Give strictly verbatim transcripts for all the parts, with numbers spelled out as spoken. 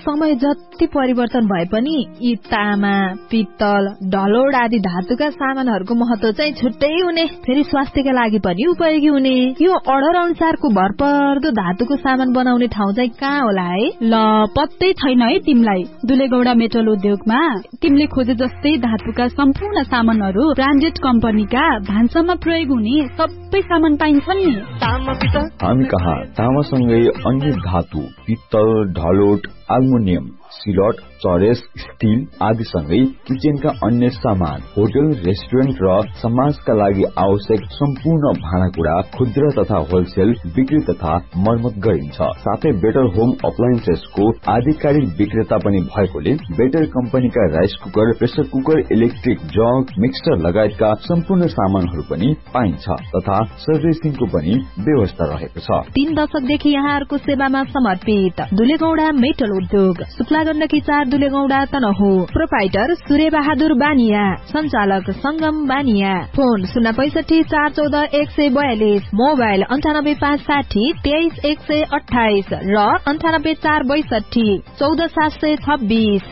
समय जति परिवर्तन भए पनि यी तामा, पित्तल, ढलोड आदि धातुका सामानहरूको महत्व चाहिँ छुट्टै हुने, फेरि स्वास्थ्यका लागि पनि उपयोगी हुने। यो अर्डर अनुसारको भरपर्दो धातुको सामान बनाउने ठाउँ चाहिँ कहाँ होला है? ल पत्तै छैन है तिमीलाई। दुलेगौडा मेटल उद्योगमा तिमीले खोजे जस्तै धातुका सम्पूर्ण सामानहरू ब्रान्डेड कम्पनीका भान्सामा प्रयोग हुने सबै सामान पाइन्छन् नि। हामी कहाँ तामासँगै अन्य धातु, पित्तल, ढलोट, एल्युमिनियम, सिलट, चरेस, स्टील आदि सँगै किचनका अन्य सामान, होटल, रेस्टुरेन्ट र समाजका लागि आवश्यक सम्पूर्ण भाँडाकुँडा खुद्रा तथा होलसेल बिक्री तथा मर्मत गरिन्छ। साथै बेटर होम अप्लायन्सेसको आधिकारिक विक्रेता पनि भएकोले बेटर कम्पनीका rice cooker, pressure cooker, electric jug, mixer लगायतका सम्पूर्ण सामानहरू पनि पाइन्छ तथा सर्भिसिङको पनि व्यवस्था रहेको छ। तीन दशकदेखि यहाँहरूको सेवामा समर्पित दुलेगौडा मेटल उद्योग, शुक्ला गण्डकी चार, दुलेगौडा तनहु। प्रोपाइटर सूर्य बहादुर बानिया, संचालक संगम बानिया। फोन शून्य पैसठी चार चौध एक सय बयालिस, मोबाइल अन्ठानब्बे पाँच साठी तेइस एक सय अठाइस र अन्ठानब्बे चार बैसठी चौध सात सय छब्बीस।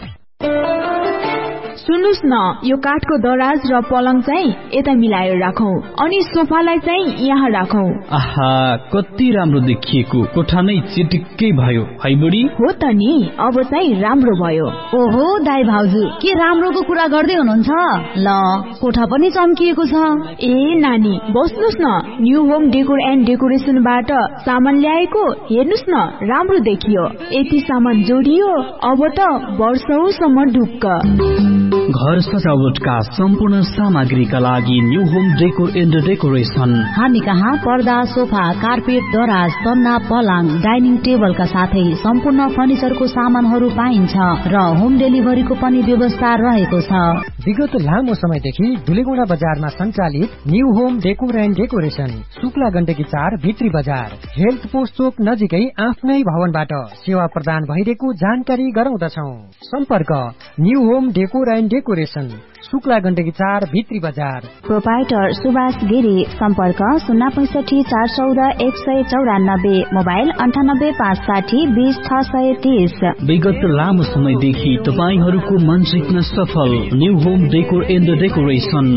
सुन्नुस् न, यो काठको दराज र पलङ चाहिँ यता मिलाएर राखौं अनि सोफालाई चाहिँ यहाँ राखौं। आहा, कति राम्रो देखिएको, कोठा नै चिटिक्कै भयो है बुढी। हो त नि, अब चाहिँ राम्रो भयो। ओहो दाइ भाउजू, के राम्रोको कुरा गर्दै हुनुहुन्छ? ल कोठा पनि चम्किएको छ। ए नानी बस्नुस् न, न्यू होम डेकोर एन्ड डेकोरेसनबाट सामान ल्याएको, हेर्नुस् न राम्रो देखियो। यति सामान जोडियो, अब त वर्षौसम्म ढुक्क। घर सजावटका सम्पूर्ण सामग्रीका लागि new home decor and decoration. हामी कहाँ पर्दा, सोफा, कार्पेट, दराज, तन्ना, पलङ, डाइनिङ टेबलका साथै सम्पूर्ण फर्निचरको सामानहरू पाइन्छ र होम डेलिभरीको पनि व्यवस्था रहेको छ। विगत लामो समयदेखि दुलेगौडा बजारमा सञ्चालित new home decor and decoration, Shukla Gandaki चार, भित्री बजार, हेल्थ पोस्ट चोक नजिकै आफ्नै भवनबाट सेवा प्रदान भइरहेको जानकारी गराउँदछौ। सम्पर्क new home decor and decoration, Shukla Gandaki चार, भित्री बजार। प्रोपाइटर सुभाष गिरी, सम्पर्क शून्य पैसठी चार चौध एक सय चौरानब्बे, मोबाइल अन्ठानब्बे पाँच साठी बीस छ सय तीस। विगत लामो समयदेखि तपाईहरूको मन जित्न सफल new home decor and decoration.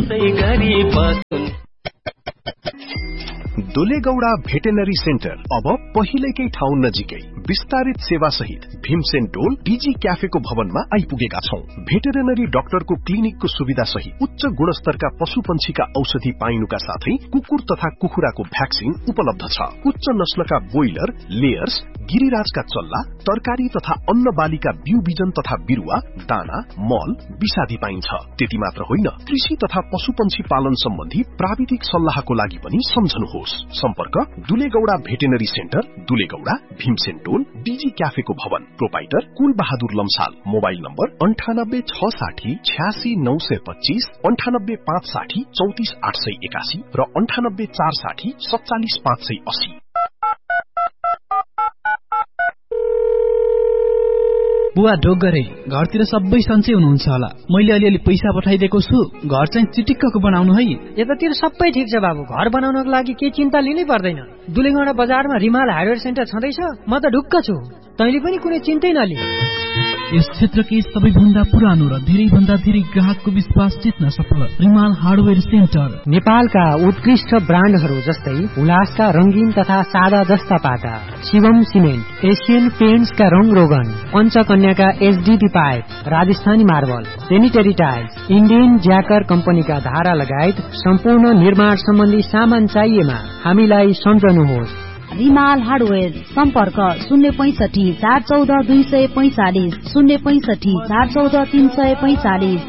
दुलेगौडा veterinary centre अब पहिलेकै ठाउँ नजिकै विस्तारित सेवा सहित भीमसेन टोल डीजी क्याफेको भवनमा आइपुगेका छौं। भेटेरिनरी डाक्टरको क्लिनिकको सुविधा सहित उच्च गुणस्तरका पशु पंक्षीका औषधि पाइनुका साथै कुकुर तथा कुखुराको भ्याक्सिन उपलब्ध छ। उच्च नस्लका बोइलर, लेयर्स, गिरिराजका चल्ला, तरकारी तथा अन्न बालीका बिउ बिजन तथा बिरुवा, दाना, मल, विषादी पाइन्छ। त्यति मात्र होइन, कृषि तथा पशु पंक्षी पालन सम्बन्धी प्राविधिक सल्लाहको लागि पनि सम्झनुहोस्। सम्पर्क दुलेगौडा भेटेनरी सेन्टर, दुलेगौडा, भीमसेन टोल, डीजी क्याफेको भवन। प्रोपाइटर कुल बहादुर लम्साल। मोबाइल नम्बर अन्ठानब्बे छ साठी छ्यासी नौ सय पच्चीस, अन्ठानब्बे पाँच साठी चौतिस आठ सय एकासी र अन्ठानब्बे चार साठी सत्तालिस पाँच सय अस्सी। बुवा डोगरे, घरतिर सबै सन्चै हुनुहुन्छ होला? मैले अलिअलि पैसा पठाइदिएको छु, घर चाहिँ चिटिक्कको बनाउनु है। यतातिर सबै ठिक छ बाबु, घर बनाउनको लागि केही चिन्ता लिनै पर्दैन। दुलेगौडा बजारमा रिमाल हार्डवेयर सेन्टर छँदैछ, म त ढुक्क छु। तैँले पनि कुनै चिन्तै नलि। यस क्षेत्रकै सबैभन्दा पुरानो र धेरै भन्दा धेरै ग्राहकको विश्वास जित्न सफल रिमाल हार्डवेयर सेन्टर। नेपालका उत्कृष्ट ब्रान्डहरू जस्तै उल्लासका रंगीन तथा सादा जस्ता पाता, शिवम सिमेन्ट, एशियन पेन्ट्सका रंग रोगन, पञ्चकन्याका HDB pipe, Rajasthani marble, sanitary tiles, Indian ज्याकर कम्पनीका धारा लगायत सम्पूर्ण निर्माण सम्बन्धी सामान चाहिएमा हामीलाई सम्झनुहोस्। रिमाल हार्डवेयर, सम्पर्क शून्य पैसठी चार चौध दुई सय पैंचालिस, शून्य पैसठी चार चौध तीन सय पैंचालिस।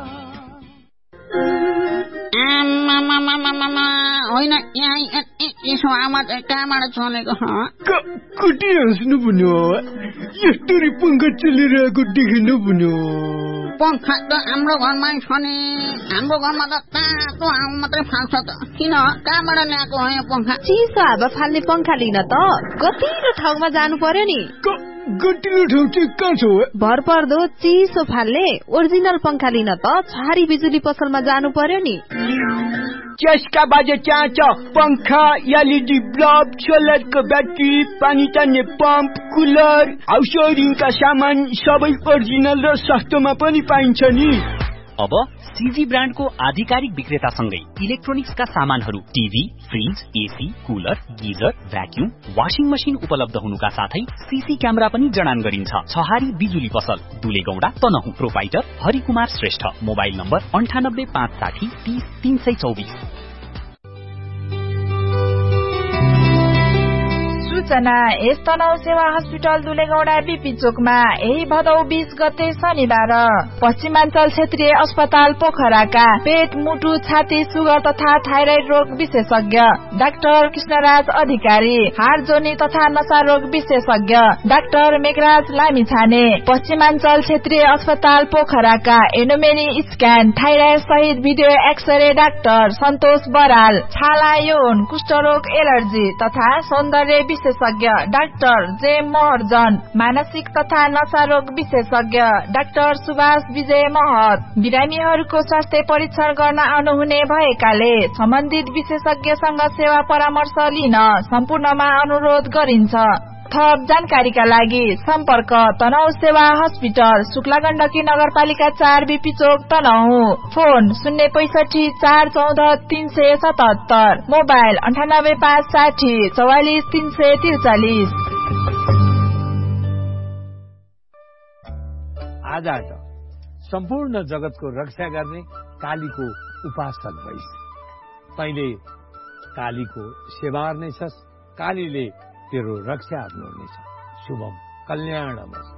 होइन यसो आवाज कहाँबाट चलेको? कति हाँस्नु भन्यो, यस्तरी पंखा चलिरहेको देखिनु भन्यो। पंखा त हाम्रो घरमै छ नि, हाम्रो घरमा त तातो हावा मात्रै फाल्छ त। किन, कहाँबाट ल्याएको हो यो पंखा? चिसो हावा फाल्ने पंखा लिन त गतिलो ठाउँमा जानु पर्यो नि। गतिलो ठाउँ चाहिँ कहाँ छ? भर पर्दो चिसो फाल्ने ओरिजिनल पंखा लिन त छहारी बिजुली पसलमा जानु पर्यो नि। त्यसका बाजे त्यहाँ छ पंखा, एलईडी बल्ब, सोलरको ब्याट्री, पानी तान्ने पम्प, कुलर, हाउस वायरिङका सामान सबै ओरिजिनल र सस्तोमा पनि पाइन्छ नि। अब सीजी ब्रान्डको आधिकारिक विक्रेतासँगै इलेक्ट्रोनिक्सका सामानहरू TV, fridge, AC, cooler, geyser, vacuum, washing machine उपलब्ध हुनुका साथै सीसी क्यामेरा पनि जडान गरिन्छ। छहारी बिजुली पसल, दुलेगौडा, Tanahun. Proprietor Harikumar Shrestha. Mobile number अन्ठानब्बे पाँच साठी तीस तीन सय चौबिस। सूचना यस तनहु सेवा हस्पिटल दुलेगौडा बीपी चोकमा यही भदौ बीस गते शनिबार पश्चिमाञ्चल क्षेत्रीय अस्पताल पोखराका पेट, मुटु, छाती, सुगर तथा थाइराइड रोग विशेषज्ञ डाक्टर कृष्णराज अधिकारी, हाड जोनी तथा नशा रोग विशेषज्ञ डाक्टर मेघराज लामिछाने, पश्चिमाञ्चल क्षेत्रीय अस्पताल पोखराका एनोमेनी स्क्यान, थाइराइड सहित भिडियो एक्सरे डाक्टर सन्तोष बराल, छाला, यौन, कुष्ठरोग, एलर्जी तथा सौन्दर्य विशेषज्ञ डाक्टर जे महर्जन, मानसिक तथा नशा रोग विशेषज्ञ डाक्टर सुभाष विजय महत, बिरामीहरूको स्वास्थ्य परीक्षण गर्न आउनुहुने भएकाले सम्बन्धित विशेषज्ञसँग सेवा परामर्श लिन सम्पूर्णमा अनुरोध गरिन्छ। थप जानकारीका लागि सम्पर्क तनहु सेवा हस्पिटल, शुक्ला गण्डकी नगरपालिका चार बीपी चोक तनहु। फोन शून्य पैसठी चार चौध तीन सय सतहत्तर। मोबाइल अन्ठानब्बे पाँच साठी चौवालिस तीन सय त्रिचालिस। आज सम्पूर्ण जगतको रक्षा गर्ने कालीको उपासक भइस। तैले कालीको सेवा गर्नेछस्, कालीले तेरो रक्षा गर्नुहुनेछ। शुभम कल्याणमस्तु।